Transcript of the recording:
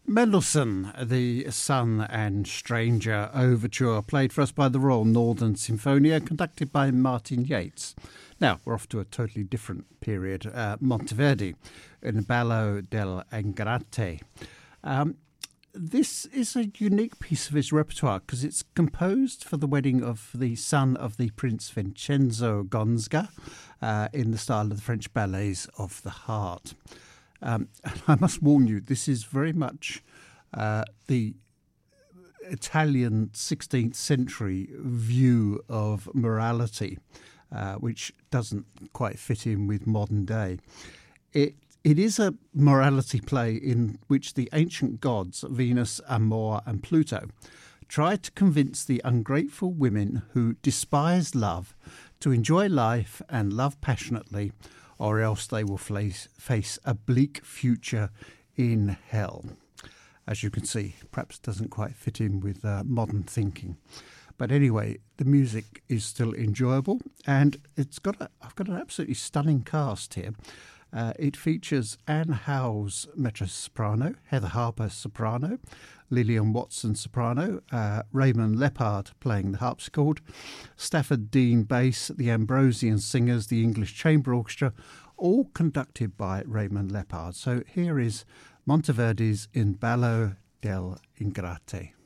Mendelssohn, the Sun and Stranger Overture, played for us by the Royal Northern Sinfonia, conducted by Martin Yates. Now, we're off to a totally different period, Monteverdi, in Ballo del Ingrate. This is a unique piece of his repertoire because it's composed for the wedding of the son of the Prince Vincenzo Gonzaga in the style of the French ballets of the heart. And I must warn you, this is very much the Italian 16th century view of morality, which doesn't quite fit in with modern day. It is a morality play in which the ancient gods, Venus, Amor and Pluto, try to convince the ungrateful women who despise love to enjoy life and love passionately, or else they will face a bleak future in hell. As you can see, perhaps doesn't quite fit in with modern thinking. But anyway, the music is still enjoyable, and I've got an absolutely stunning cast here. It features Anne Howes, mezzo-soprano, Heather Harper, soprano, Lillian Watson, soprano, Raymond Lepard playing the harpsichord, Stafford Dean bass, the Ambrosian Singers, the English Chamber Orchestra, all conducted by Raymond Lepard. So here is Monteverdi's In Ballo del Ingrate.